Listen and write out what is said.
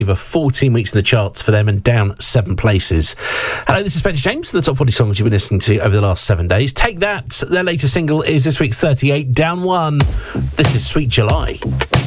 over 14 weeks in the charts for them and down 7 places. Hello, this is Spencer James, the top 40 songs you've been listening to over the last 7 days. Take That, their latest single is this week's 38, down 1. This is Sweet July.